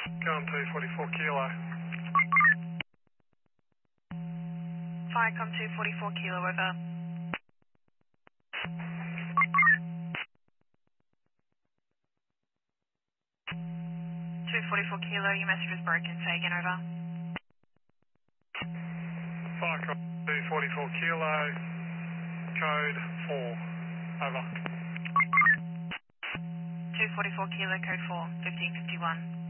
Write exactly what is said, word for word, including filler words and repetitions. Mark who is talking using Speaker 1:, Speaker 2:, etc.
Speaker 1: Going two forty-four kilo.
Speaker 2: Firecom two forty-four kilo, over. two forty-four kilo, your message was broken, say again, over.
Speaker 1: Firecom two forty-four kilo, code four, over.
Speaker 2: two forty-four kilo, code four, fifteen fifty-one.